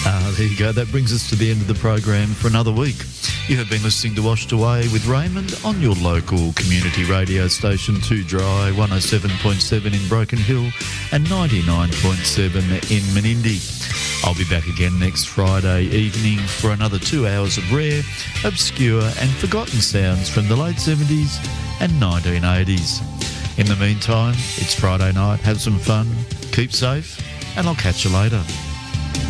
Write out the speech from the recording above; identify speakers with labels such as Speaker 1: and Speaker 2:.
Speaker 1: There you go. That brings us to the end of the program for another week. You have been listening to Washed Away with Raymond on your local community radio station 2 Dry, 107.7 in Broken Hill and 99.7 in Menindee. I'll be back again next Friday evening for another 2 hours of rare, obscure and forgotten sounds from the late 70s and 1980s. In the meantime, it's Friday night. Have some fun, keep safe, and I'll catch you later.